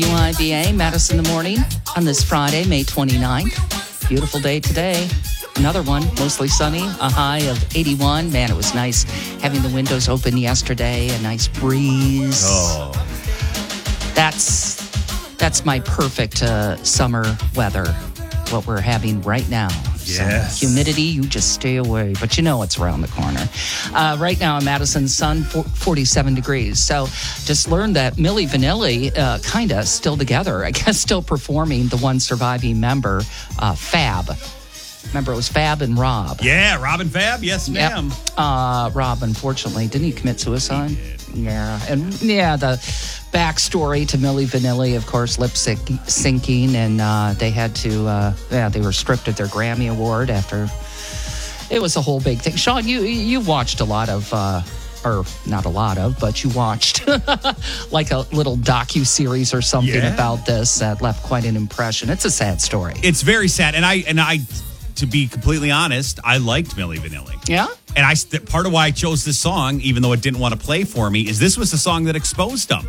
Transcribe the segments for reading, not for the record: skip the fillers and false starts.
WIBA, Madison in the Morning on this Friday, May 29th. Beautiful day today. Another one, mostly sunny, a high of 81. Man, it was nice having the windows open yesterday, a nice breeze. Oh. That's my perfect summer weather, what we're having right now. Yes. So humidity, you just stay away. But you know it's around the corner. Right now in Madison, sun, 47 degrees. So just learned that Milli Vanilli kind of still together. I guess still performing, the one surviving member, Fab. Remember, it was Fab and Rob. Yeah, Rob and Fab. Yes, ma'am. Yep. Rob, unfortunately, didn't he commit suicide? Yeah. And yeah, the backstory to Milli Vanilli, of course, lip syncing, and they had to, they were stripped of their Grammy Award after. It was a whole big thing. Sean, you watched a lot of, or not a lot of, but you watched like a little docu-series or something about this that left quite an impression. It's a sad story. It's very sad, and I, to be completely honest, I liked Milli Vanilli. Yeah? And part of why I chose this song, even though it didn't want to play for me, is this was the song that exposed them.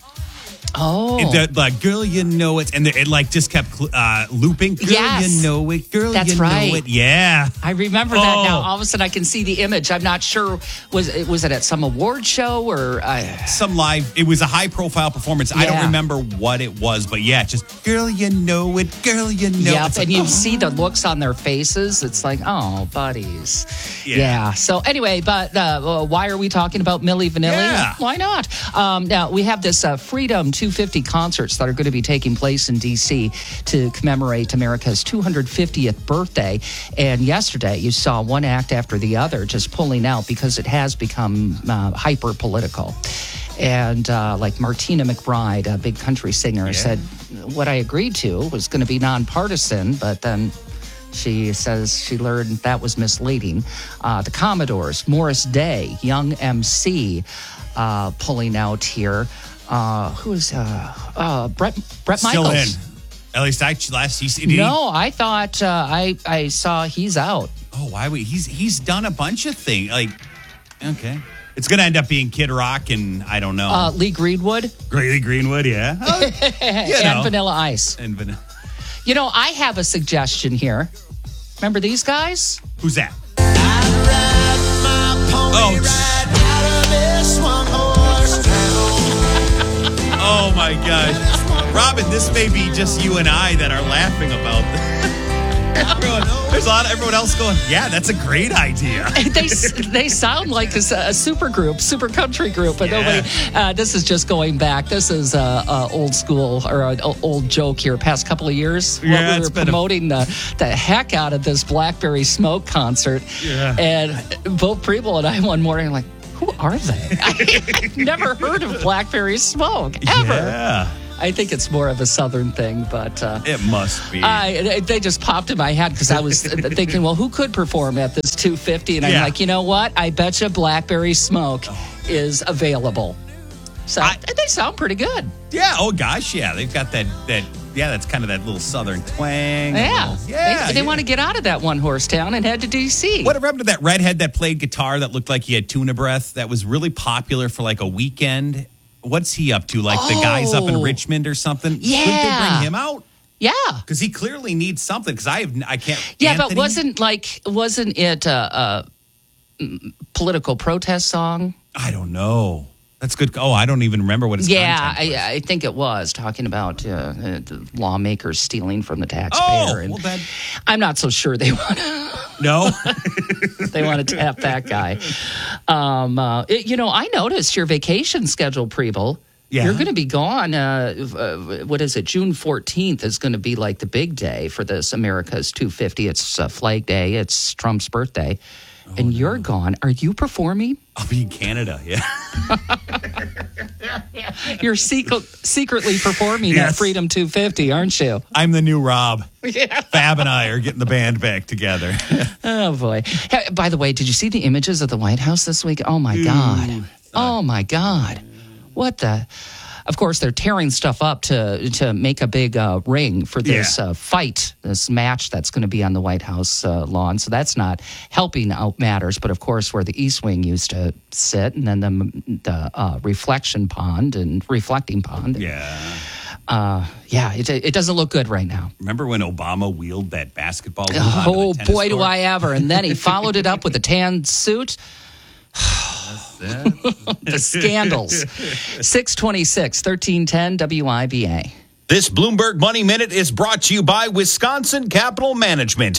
Oh. Like, girl, you know it. And it like just kept looping. Girl, yes. you know it. Girl, That's you right. know it. Yeah. I remember that now. All of a sudden I can see the image. I'm not sure. Was it at some award show or? Some live. It was a high profile performance. I don't remember what it was, but yeah, just girl, you know it. Girl, you know it. Yep, and you see the looks on their faces. It's like, oh, buddies. Yeah. So anyway, but why are we talking about Milli Vanilli? Yeah. Why not? Now, we have this Freedom 250 concerts that are going to be taking place in D.C. to commemorate America's 250th birthday. And yesterday, you saw one act after the other just pulling out because it has become hyper-political. And like Martina McBride, a big country singer, said what I agreed to was going to be nonpartisan, but then she says she learned that was misleading. The Commodores, Morris Day, Young MC, pulling out here. Who is Brett Michaels? Still in. At least No, I thought I saw he's out. Oh, why would he's done a bunch of things. Like, okay. It's going to end up being Kid Rock and I don't know. Lee Greenwood. Lee Greenwood, yeah. And Vanilla Ice. And Vanilla. You know, I have a suggestion here. Remember these guys? Who's that? Oh my gosh. Robin, this may be just you and I that are laughing about this. Everyone else going, yeah, that's a great idea. They sound like a super group, super country group, but nobody. This is just going back. This is old school or an old joke here. Past couple of years, we were promoting the heck out of this Blackberry Smoke concert, and Bo Preble and I one morning like, who are they? I've never heard of Blackberry Smoke ever. Yeah. I think it's more of a Southern thing, but it must be. They just popped in my head because I was thinking, well, who could perform at this 250? And I'm like, you know what? I bet you Blackberry Smoke is available. So they sound pretty good. Yeah. Oh gosh. Yeah. They've got that. Yeah. That's kind of that little Southern twang. Yeah. They want to get out of that one horse town and head to DC. Whatever happened to that redhead that played guitar that looked like he had tuna breath? That was really popular for like a weekend. What's he up to? Like the guys up in Richmond or something? Yeah. Couldn't they bring him out? Yeah. Because he clearly needs something. Because I can't. Yeah, Anthony? but wasn't it a political protest song? I don't know. That's good. Oh, I don't even remember what his content was. I think it was talking about the lawmakers stealing from the taxpayer. Oh, well then. I'm not so sure they want to. No? They want to tap that guy. I noticed your vacation schedule, Preble. Yeah. You're going to be gone. What is it? June 14th is going to be like the big day for this America's 250. It's Flag Day. It's Trump's birthday. And you're gone. Are you performing? I'll be in Canada, yeah. You're secretly performing at Freedom 250, aren't you? I'm the new Rob. Yeah. Fab and I are getting the band back together. Oh, boy. Hey, by the way, did you see the images of the White House this week? Oh, my God. Oh, my God. What the... Of course, they're tearing stuff up to make a big ring for this fight, this match that's going to be on the White House lawn. So that's not helping out matters. But, of course, where the East Wing used to sit and then the reflecting pond. Yeah. It doesn't look good right now. Remember when Obama wheeled that basketball hoop onto Oh, the tennis boy, do court? I ever. And then he followed it up with a tan suit. The scandals. 626, 1310 WIBA. This Bloomberg Money Minute is brought to you by Wisconsin Capital Management,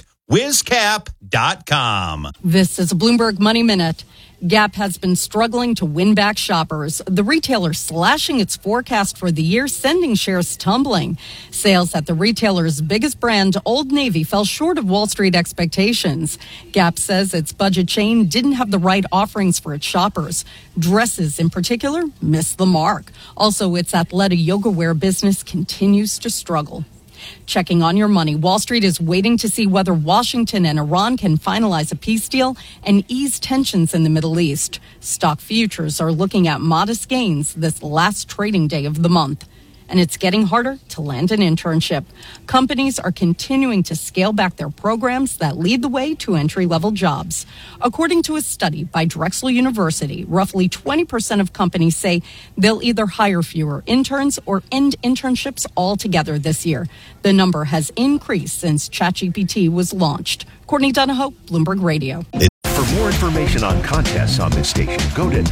WisCap.com. This is a Bloomberg Money Minute. Gap has been struggling to win back shoppers. The retailer slashing its forecast for the year, sending shares tumbling. Sales at the retailer's biggest brand, Old Navy, fell short of Wall Street expectations. Gap says its budget chain didn't have the right offerings for its shoppers. Dresses, in particular, missed the mark. Also, its Athleta yoga wear business continues to struggle. Checking on your money, Wall Street is waiting to see whether Washington and Iran can finalize a peace deal and ease tensions in the Middle East. Stock futures are looking at modest gains this last trading day of the month. And it's getting harder to land an internship. Companies are continuing to scale back their programs that lead the way to entry-level jobs. According to a study by Drexel University, roughly 20% of companies say they'll either hire fewer interns or end internships altogether this year. The number has increased since ChatGPT was launched. Courtney Donahoe, Bloomberg Radio. For more information on contests on this station, go to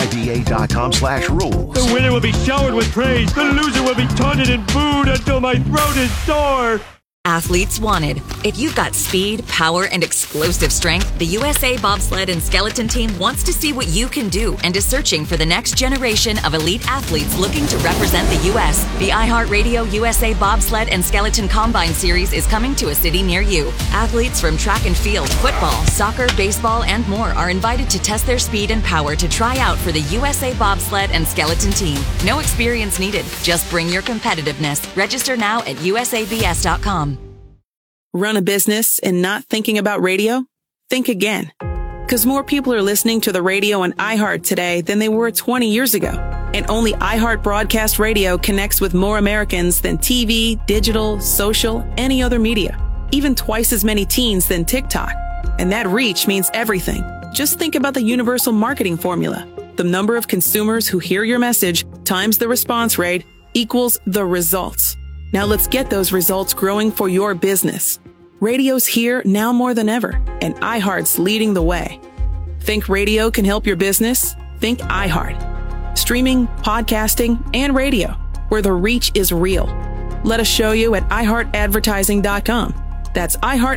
WIBA.com/rules. The winner will be showered with praise. The loser will be taunted and booed until my throat is sore. Athletes wanted. If you've got speed, power, and explosive strength, the USA Bobsled and Skeleton Team wants to see what you can do and is searching for the next generation of elite athletes looking to represent the U.S. The iHeartRadio USA Bobsled and Skeleton Combine Series is coming to a city near you. Athletes from track and field, football, soccer, baseball, and more are invited to test their speed and power to try out for the USA Bobsled and Skeleton Team. No experience needed. Just bring your competitiveness. Register now at usabs.com. Run a business and not thinking about radio? Think again. Because more people are listening to the radio on iHeart today than they were 20 years ago. And only iHeart Broadcast Radio connects with more Americans than TV, digital, social, any other media. Even twice as many teens than TikTok. And that reach means everything. Just think about the universal marketing formula. The number of consumers who hear your message times the response rate equals the results. Now let's get those results growing for your business. Radio's here now more than ever, and iHeart's leading the way. Think radio can help your business? Think iHeart. Streaming, podcasting, and radio, where the reach is real. Let us show you at iHeartAdvertising.com. That's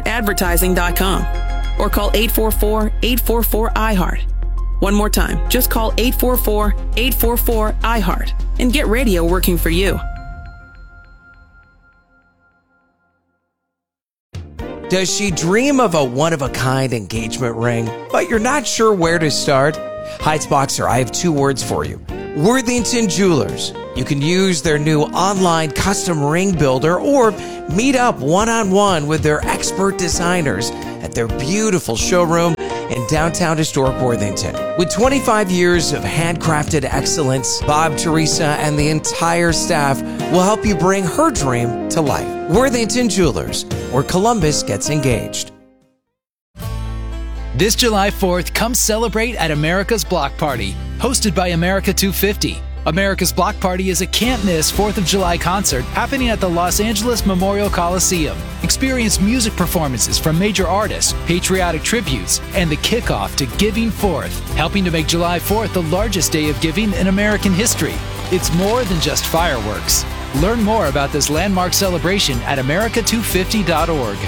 iHeartAdvertising.com. Or call 844-844-iHeart. One more time, just call 844-844-iHeart and get radio working for you. Does she dream of a one-of-a-kind engagement ring, but you're not sure where to start? Heights Boxer, I have two words for you. Worthington Jewelers. You can use their new online custom ring builder or meet up one-on-one with their expert designers at their beautiful showroom in downtown historic Worthington. With 25 years of handcrafted excellence, Bob, Teresa, and the entire staff will help you bring her dream to life. Worthington Jewelers, where Columbus gets engaged. This July 4th, come celebrate at America's Block Party, hosted by America 250. America's Block Party is a can't-miss 4th of July concert happening at the Los Angeles Memorial Coliseum. Experience music performances from major artists, patriotic tributes, and the kickoff to Giving Forth, helping to make July 4th the largest day of giving in American history. It's more than just fireworks. Learn more about this landmark celebration at america250.org.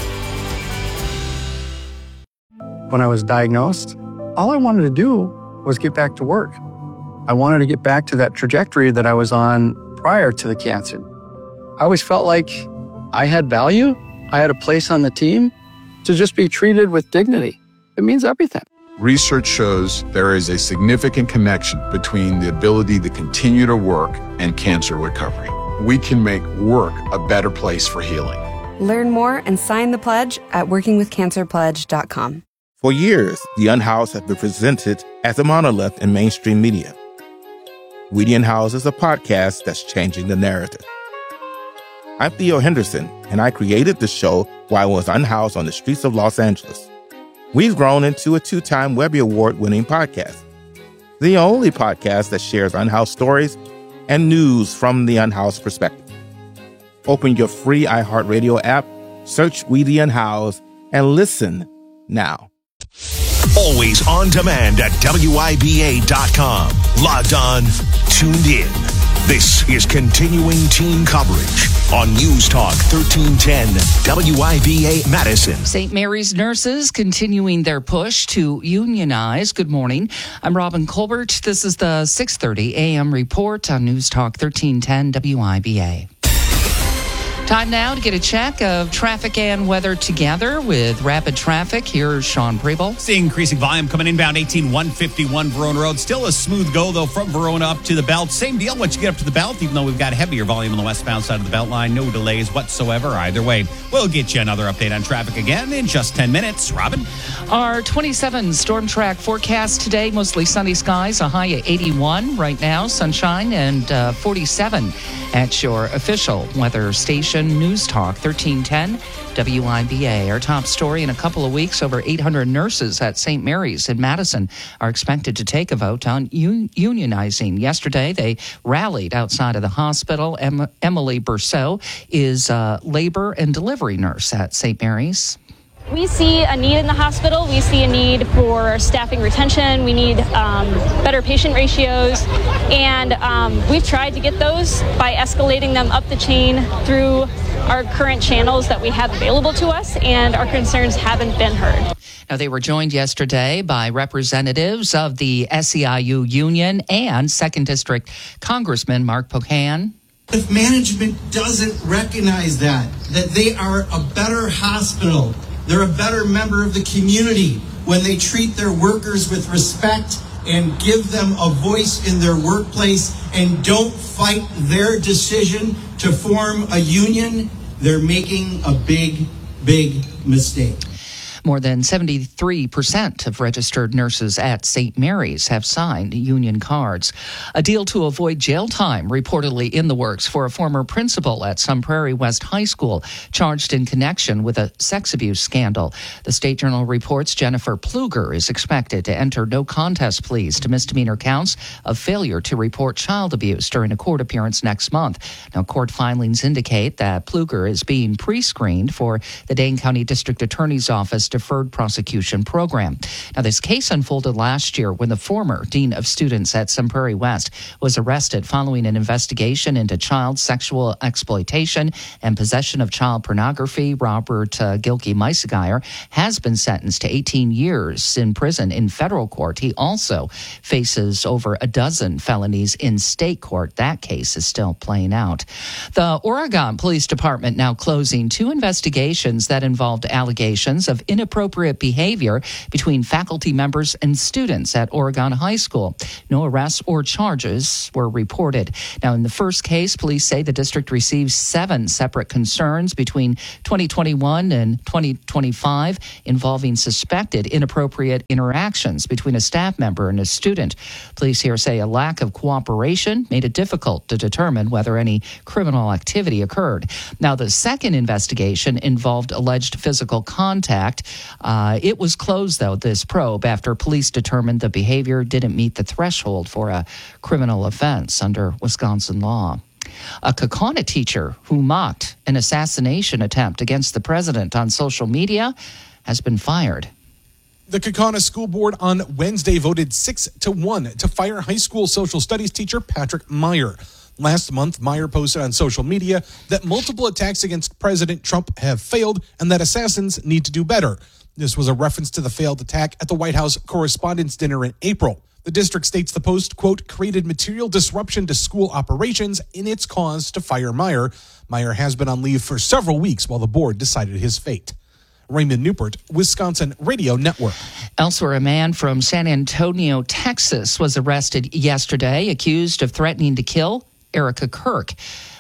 When I was diagnosed, all I wanted to do was get back to work. I wanted to get back to that trajectory that I was on prior to the cancer. I always felt like I had value. I had a place on the team. To just be treated with dignity, it means everything. Research shows there is a significant connection between the ability to continue to work and cancer recovery. We can make work a better place for healing. Learn more and sign the pledge at workingwithcancerpledge.com. For years, The Unhoused has been presented as a monolith in mainstream media. We the Unhoused is a podcast that's changing the narrative. I'm Theo Henderson, and I created the show while I was unhoused on the streets of Los Angeles. We've grown into a 2-time Webby Award-winning podcast, the only podcast that shares unhoused stories and news from the unhoused perspective. Open your free iHeartRadio app, search Weedy and Howes, and listen now. Always on demand at WIBA.com. Logged on, tuned in. This is continuing team coverage on News Talk 1310 WIBA Madison. St. Mary's nurses continuing their push to unionize. Good morning. I'm Robin Colbert. This is the 6:30 a.m. report on News Talk 1310 WIBA. Time now to get a check of traffic and weather together with Rapid Traffic. Here's Sean Preble. Seeing increasing volume coming inbound 18151 Verona Road. Still a smooth go, though, from Verona up to the Belt. Same deal once you get up to the Belt, even though we've got heavier volume on the westbound side of the Belt line. No delays whatsoever either way. We'll get you another update on traffic again in just 10 minutes. Robin? Our 27 storm track forecast today, mostly sunny skies, a high of 81 right now, sunshine, and 47 at your official weather station. News Talk 1310 WIBA. Our top story in a couple of weeks, over 800 nurses at St. Mary's in Madison are expected to take a vote on unionizing. Yesterday, they rallied outside of the hospital. Emily Berceau is a labor and delivery nurse at St. Mary's. We see a need in the hospital. We see a need for staffing retention. We need better patient ratios. And we've tried to get those by escalating them up the chain through our current channels that we have available to us, and our concerns haven't been heard. Now, they were joined yesterday by representatives of the SEIU union and 2nd District Congressman Mark Pocan. If management doesn't recognize that they are a better hospital, they're a better member of the community when they treat their workers with respect and give them a voice in their workplace and don't fight their decision to form a union, they're making a big, big mistake. More than 73% of registered nurses at St. Mary's have signed union cards. A deal to avoid jail time reportedly in the works for a former principal at Sun Prairie West High School charged in connection with a sex abuse scandal. The State Journal reports Jennifer Pluger is expected to enter no contest pleas to misdemeanor counts of failure to report child abuse during a court appearance next month. Now, court filings indicate that Pluger is being pre-screened for the Dane County District Attorney's Office Deferred Prosecution Program. Now, this case unfolded last year when the former dean of students at Sun Prairie West was arrested following an investigation into child sexual exploitation and possession of child pornography. Robert Gilkey Meisgeyer has been sentenced to 18 years in prison in federal court. He also faces over a dozen felonies in state court. That case is still playing out. The Oregon Police Department now closing 2 investigations that involved allegations of inappropriate behavior between faculty members and students at Oregon High School. No arrests or charges were reported. Now, in the first case, police say the district received 7 separate concerns between 2021 and 2025 involving suspected inappropriate interactions between a staff member and a student. Police here say a lack of cooperation made it difficult to determine whether any criminal activity occurred. Now, the second investigation involved alleged physical contact. It was closed, though, this probe, after police determined the behavior didn't meet the threshold for a criminal offense under Wisconsin law. A Kaukauna teacher who mocked an assassination attempt against the president on social media has been fired. The Kaukauna School Board on Wednesday voted 6-1 to fire high school social studies teacher Patrick Meyer. Last month, Meyer posted on social media that multiple attacks against President Trump have failed and that assassins need to do better. This was a reference to the failed attack at the White House Correspondents' Dinner in April. The district states the post, quote, created material disruption to school operations in its cause to fire Meyer. Meyer has been on leave for several weeks while the board decided his fate. Raymond Newport, Wisconsin Radio Network. Elsewhere, a man from San Antonio, Texas, was arrested yesterday, accused of threatening to kill Erica Kirk.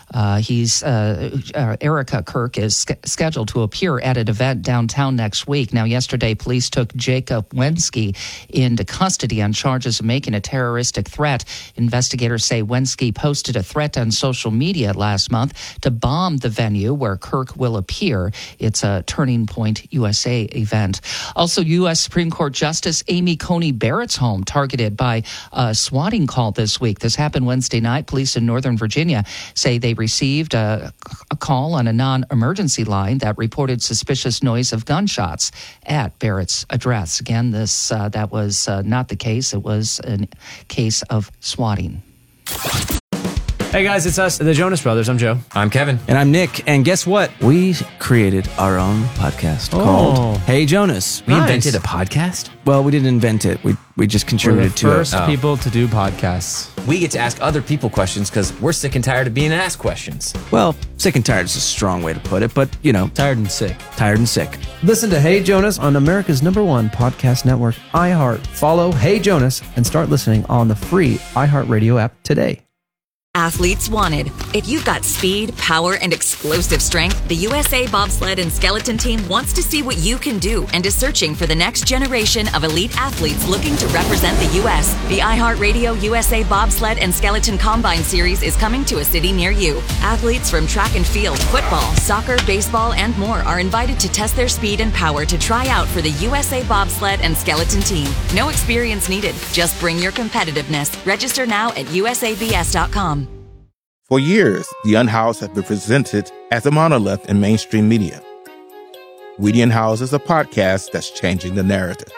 Erica Kirk is scheduled to appear at an event downtown next week. Now, yesterday, police took Jacob Wensky into custody on charges of making a terroristic threat. Investigators say Wensky posted a threat on social media last month to bomb the venue where Kirk will appear. It's a Turning Point USA event. Also, U.S. Supreme Court Justice Amy Coney Barrett's home targeted by a swatting call this week. This happened Wednesday night. Police in Northern Virginia say they received a call on a non-emergency line that reported suspicious noise of gunshots at Barrett's address. Again, that was not the case. It was a case of swatting. Hey guys, it's us, the Jonas Brothers. I'm Joe. I'm Kevin. And I'm Nick. And guess what? We created our own podcast called Hey Jonas. We invented a podcast? Well, we didn't invent it. We just contributed to it. We're the first people to do podcasts. We get to ask other people questions because we're sick and tired of being asked questions. Well, sick and tired is a strong way to put it, but, you know. Tired and sick. Tired and sick. Listen to Hey Jonas on America's #1 podcast network, iHeart. Follow Hey Jonas and start listening on the free iHeartRadio app today. Athletes wanted. If you've got speed, power, and explosive strength, the USA Bobsled and Skeleton Team wants to see what you can do and is searching for the next generation of elite athletes looking to represent the U.S. The iHeartRadio USA Bobsled and Skeleton Combine Series is coming to a city near you. Athletes from track and field, football, soccer, baseball, and more are invited to test their speed and power to try out for the USA Bobsled and Skeleton Team. No experience needed. Just bring your competitiveness. Register now at usabs.com. For years, The Unhoused has been presented as a monolith in mainstream media. We the Unhoused is a podcast that's changing the narrative.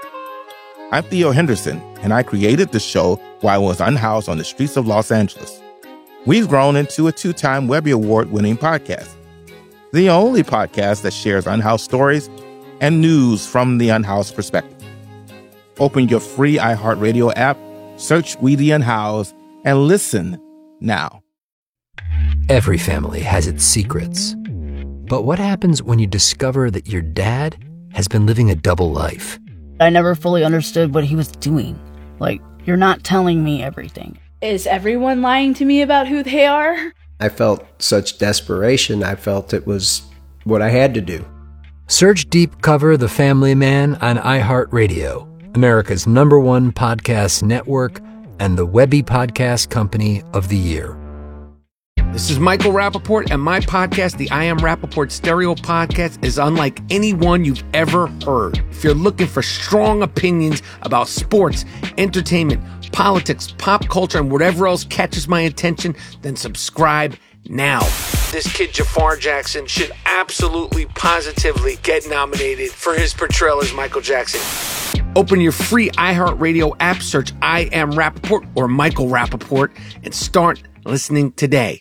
I'm Theo Henderson, and I created the show while I was unhoused on the streets of Los Angeles. We've grown into a 2-time Webby Award-winning podcast, the only podcast that shares unhoused stories and news from the unhoused perspective. Open your free iHeartRadio app, search We the Unhoused, and listen now. Every family has its secrets. But what happens when you discover that your dad has been living a double life? I never fully understood what he was doing. Like, you're not telling me everything. Is everyone lying to me about who they are? I felt such desperation. I felt it was what I had to do. Search Deep Cover The Family Man on iHeartRadio, America's #1 podcast network, and the Webby Podcast Company of the Year. This is Michael Rappaport, and my podcast, the I Am Rappaport Stereo Podcast, is unlike any one you've ever heard. If you're looking for strong opinions about sports, entertainment, politics, pop culture, and whatever else catches my attention, then subscribe now. This kid Jafar Jackson should absolutely, positively get nominated for his portrayal as Michael Jackson. Open your free iHeartRadio app, search I Am Rappaport or Michael Rappaport, and start listening today.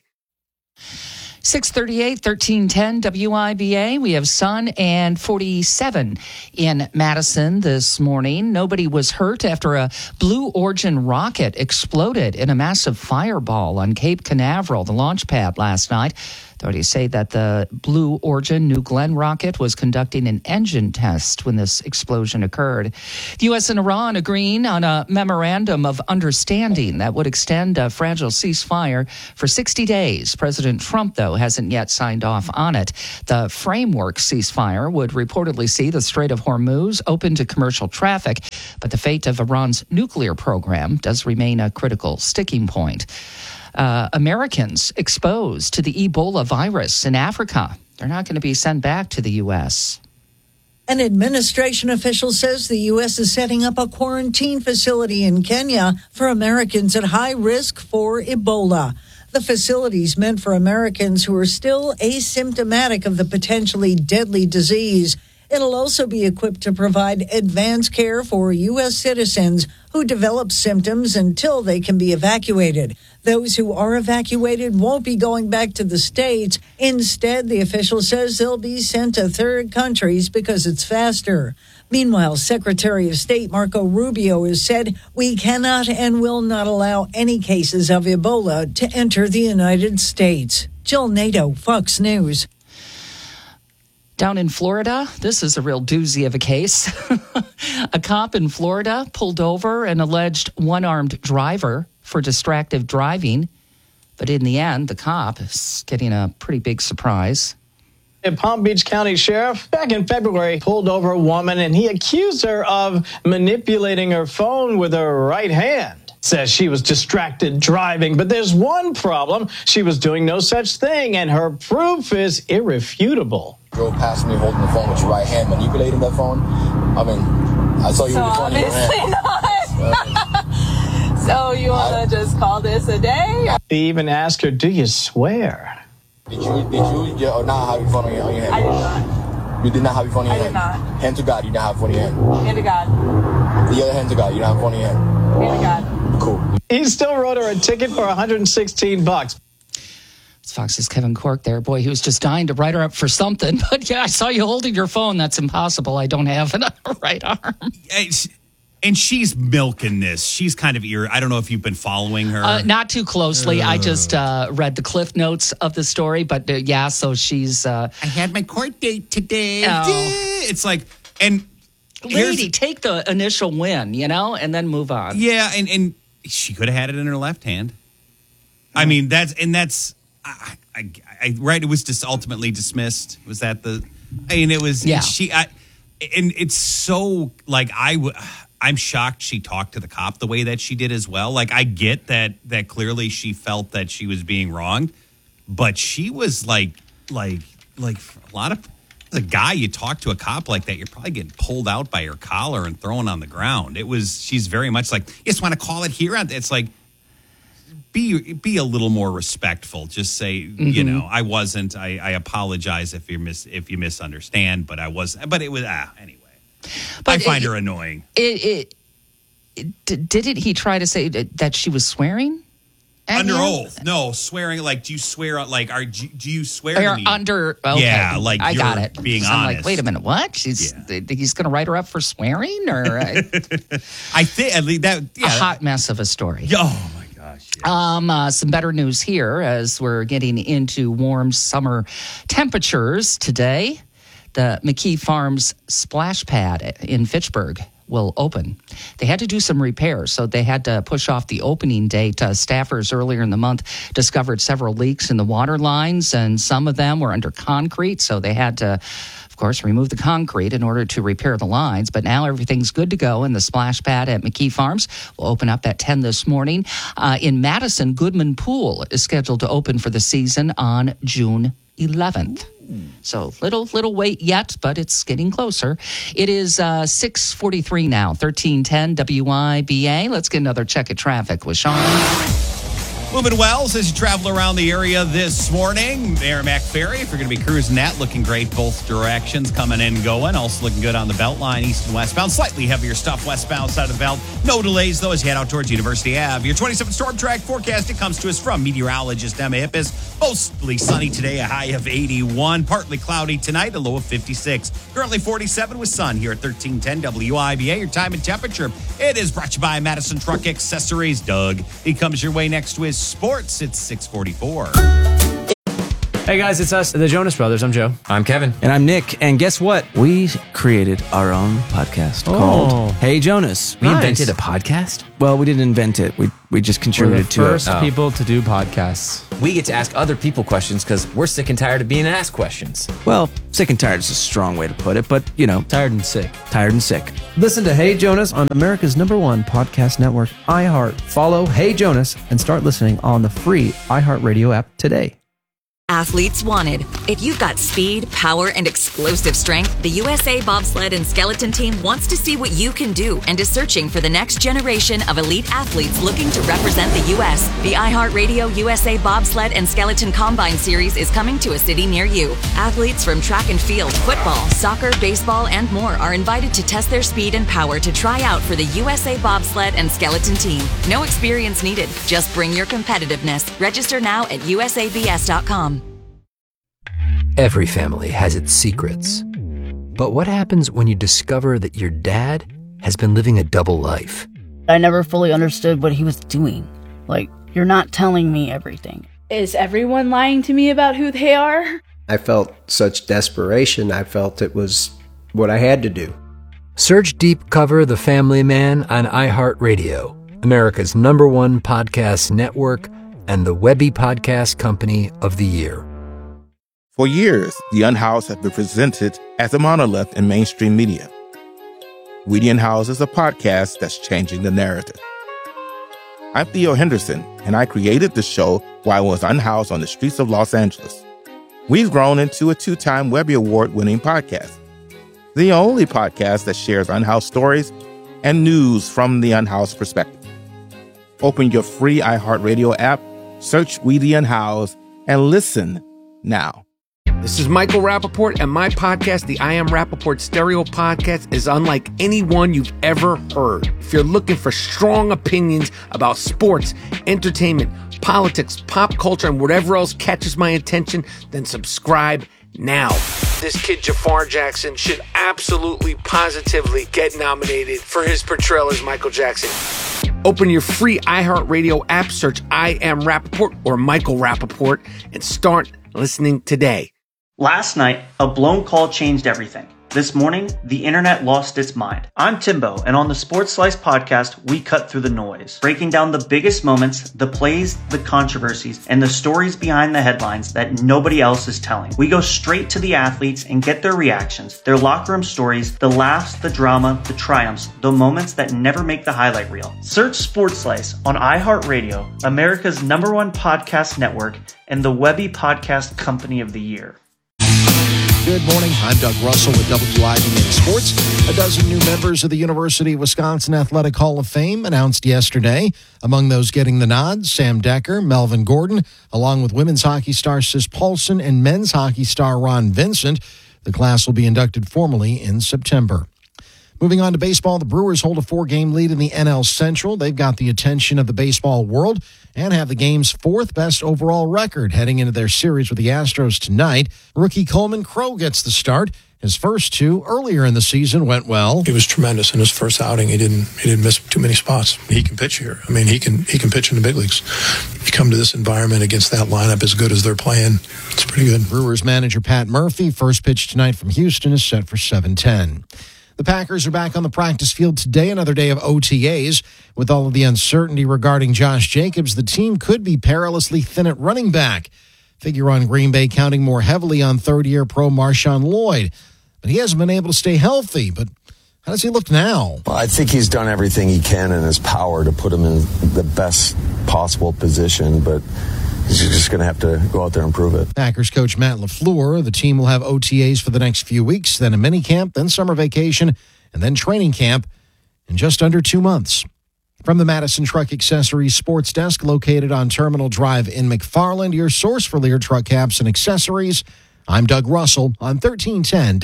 638, 1310 WIBA. We have sun and 47 in Madison this morning. Nobody was hurt after a Blue Origin rocket exploded in a massive fireball on Cape Canaveral, the launch pad last night. Authorities say that the Blue Origin New Glenn rocket was conducting an engine test when this explosion occurred. The U.S. and Iran agreeing on a memorandum of understanding that would extend a fragile ceasefire for 60 days. President Trump, though, hasn't yet signed off on it. The framework ceasefire would reportedly see the Strait of Hormuz open to commercial traffic, but the fate of Iran's nuclear program does remain a critical sticking point. Americans exposed to the Ebola virus in Africa, they're not going to be sent back to the U.S. An administration official says the U.S. is setting up a quarantine facility in Kenya for Americans at high risk for Ebola. The facility is meant for Americans who are still asymptomatic of the potentially deadly disease. It'll also be equipped to provide advanced care for U.S. citizens who develop symptoms until they can be evacuated. Those who are evacuated won't be going back to the States. Instead, the official says they'll be sent to third countries because it's faster. Meanwhile, Secretary of State Marco Rubio has said we cannot and will not allow any cases of Ebola to enter the United States. Jill Nato, Fox News. Down in Florida, this is a real doozy of a case. A cop in Florida pulled over an alleged one-armed driver for distracted driving. But in the end, the cop is getting a pretty big surprise. A Palm Beach County sheriff back in February pulled over a woman and he accused her of manipulating her phone with her right hand. Says she was distracted driving, but there's one problem. She was doing no such thing, and her proof is irrefutable. Drove past me holding the phone with your right hand, manipulating that phone. I mean, I saw you with the phone in your hand. Obviously not. So you want to just call this a day? He even asked her, do you swear? Did you or not have your phone on your hand? I did not. You did not have your phone in your hand? I did not. Hand to God, you didn't have your phone in your hand? Hand to God. The other hand to God, you don't have your phone in your hand? Hand to God. Cool. He still wrote her a ticket for $116. It's Fox's Kevin Cork there. Boy, he was just dying to write her up for something. But yeah, I saw you holding your phone. That's impossible. I don't have a right arm. And she's milking this. She's kind of I don't know if you've been following her. Not too closely. I just read the cliff notes of the story. But yeah, so she's... I had my court date today. Oh. It's like... and lady, take the initial win, and then move on. Yeah, and she could have had it in her left hand. I mean, that's right. It was just ultimately dismissed. Was that the? I mean, it was. Yeah. And it's so like I'm shocked she talked to the cop the way that she did as well. Like I get that clearly she felt that she was being wronged, but she was like a lot of. As a guy, you talk to a cop like that, you're probably getting pulled out by your collar and thrown on the ground. She's very much like, you just want to call it here. It's like, be a little more respectful. Just say, I wasn't. I apologize if you misunderstand, but I was. But it was anyway. But I find her annoying. Didn't he try to say that she was swearing? Under oath. No, swearing. Like, do you swear? Like, do you swear to me? Under. Okay. Yeah, like I got it. Being honest. I'm like, wait a minute, what? He's going to write her up for swearing, or I think at least that a hot mess of a story. Oh my gosh. Yes. Some better news here as we're getting into warm summer temperatures today. The McKee Farms splash pad in Fitchburg will open. They had to do some repairs, so they had to push off the opening date. Staffers earlier in the month discovered several leaks in the water lines, and some of them were under concrete, so they had to, of course, remove the concrete in order to repair the lines. But now everything's good to go, and the splash pad at McKee Farms will open up at 10 this morning. In Madison, Goodman Pool is scheduled to open for the season on June 11th. So little wait yet, but it's getting closer. It is 6:43 now, 1310 WIBA. Let's get another check of traffic with Sean. Moving well as you travel around the area this morning. Merrimack Ferry, if you're going to be cruising that, looking great both directions, coming and going. Also looking good on the Beltline, east and westbound. Slightly heavier stuff westbound side of the belt. No delays, though, as you head out towards University Ave. Your 27 storm track forecast, it comes to us from meteorologist Emma Ippis. Mostly sunny today, a high of 81. Partly cloudy tonight, a low of 56. Currently 47 with sun here at 1310 WIBA. Your time and temperature, it is brought to you by Madison Truck Accessories. Doug, he comes your way next to his sports. It's 6:44. Hey guys, it's us, the Jonas Brothers. I'm Joe. I'm Kevin. And I'm Nick. And guess what? We created our own podcast called Hey Jonas. We invented a podcast? Well, we didn't invent it. We just contributed to it. We're the first people to do podcasts. We get to ask other people questions because we're sick and tired of being asked questions. Well, sick and tired is a strong way to put it, but, tired and sick. Tired and sick. Listen to Hey Jonas on America's #1 podcast network, iHeart. Follow Hey Jonas and start listening on the free iHeartRadio app today. Athletes wanted. If you've got speed, power, and explosive strength, the USA Bobsled and Skeleton Team wants to see what you can do and is searching for the next generation of elite athletes looking to represent the U.S. The iHeartRadio USA Bobsled and Skeleton Combine Series is coming to a city near you. Athletes from track and field, football, soccer, baseball, and more are invited to test their speed and power to try out for the USA Bobsled and Skeleton Team. No experience needed. Just bring your competitiveness. Register now at usabs.com. Every family has its secrets. But what happens when you discover that your dad has been living a double life? I never fully understood what he was doing. Like, you're not telling me everything. Is everyone lying to me about who they are? I felt such desperation. I felt it was what I had to do. Search Deep Cover The Family Man on iHeartRadio, America's #1 podcast network and the Webby Podcast Company of the Year. For years, The Unhoused has been presented as a monolith in mainstream media. We Unhoused is a podcast that's changing the narrative. I'm Theo Henderson, and I created the show while I was unhoused on the streets of Los Angeles. We've grown into a 2-time Webby Award-winning podcast, the only podcast that shares unhoused stories and news from the unhoused perspective. Open your free iHeartRadio app, search Weedy and Howes, and listen now. This is Michael Rappaport, and my podcast, the I Am Rappaport Stereo Podcast, is unlike anyone you've ever heard. If you're looking for strong opinions about sports, entertainment, politics, pop culture, and whatever else catches my attention, then subscribe now. This kid, Jafar Jackson, should absolutely, positively get nominated for his portrayal as Michael Jackson. Open your free iHeartRadio app, search I Am Rappaport or Michael Rappaport, and start listening today. Last night, a blown call changed everything. This morning, the internet lost its mind. I'm Timbo, and on the Sports Slice podcast, we cut through the noise, breaking down the biggest moments, the plays, the controversies, and the stories behind the headlines that nobody else is telling. We go straight to the athletes and get their reactions, their locker room stories, the laughs, the drama, the triumphs, the moments that never make the highlight reel. Search Sports Slice on iHeartRadio, America's #1 podcast network, and the Webby Podcast Company of the Year. Good morning. I'm Doug Russell with WIBA Sports. A dozen new members of the University of Wisconsin Athletic Hall of Fame announced yesterday. Among those getting the nod, Sam Decker, Melvin Gordon, along with women's hockey star Sis Paulson and men's hockey star Ron Vincent. The class will be inducted formally in September. Moving on to baseball, the Brewers hold a 4-game lead in the NL Central. They've got the attention of the baseball world and have the game's 4th best overall record heading into their series with the Astros tonight. Rookie Coleman Crowe gets the start. His first 2 earlier in the season went well. He was tremendous in his first outing. He didn't miss too many spots. He can pitch here. I mean, he can pitch in the big leagues. You come to this environment against that lineup as good as they're playing, it's pretty good. Brewers manager Pat Murphy, first pitch tonight from Houston, is set for 7:10. The Packers are back on the practice field today, another day of OTAs. With all of the uncertainty regarding Josh Jacobs, the team could be perilously thin at running back. Figure on Green Bay counting more heavily on third-year pro Marshawn Lloyd. But he hasn't been able to stay healthy. But how does he look now? Well, I think he's done everything he can in his power to put him in the best possible position, but he's just going to have to go out there and prove it. Packers coach Matt LaFleur. The team will have OTAs for the next few weeks, then a minicamp, then summer vacation, and then training camp in just under 2 months. From the Madison Truck Accessories Sports Desk located on Terminal Drive in McFarland, your source for Lear truck caps and accessories, I'm Doug Russell on 1310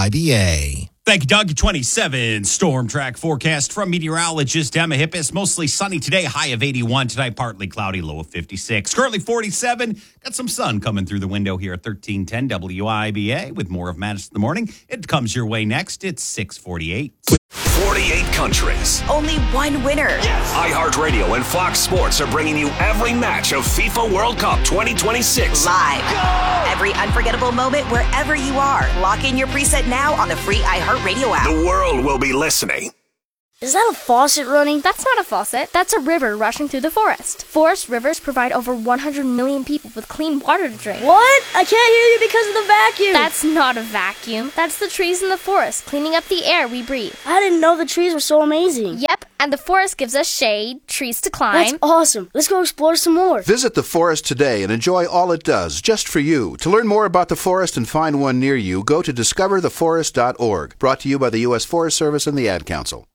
WIBA. Thank you, Doug. 27 storm track forecast from meteorologist Emma Hippis. Mostly sunny today, high of 81. Tonight, partly cloudy, low of 56. Currently 47. Got some sun coming through the window here at 1310 WIBA with more of Madison in the morning. It comes your way next. It's 6:48. 48 countries. Only one winner. Yes. iHeartRadio and Fox Sports are bringing you every match of FIFA World Cup 2026. Live. Go! Every unforgettable moment wherever you are. Lock in your preset now on the free iHeartRadio app. The world will be listening. Is that a faucet running? That's not a faucet. That's a river rushing through the forest. Forest rivers provide over 100 million people with clean water to drink. What? I can't hear you because of the vacuum. That's not a vacuum. That's the trees in the forest cleaning up the air we breathe. I didn't know the trees were so amazing. Yep, and the forest gives us shade, trees to climb. That's awesome. Let's go explore some more. Visit the forest today and enjoy all it does, just for you. To learn more about the forest and find one near you, go to discovertheforest.org. Brought to you by the U.S. Forest Service and the Ad Council.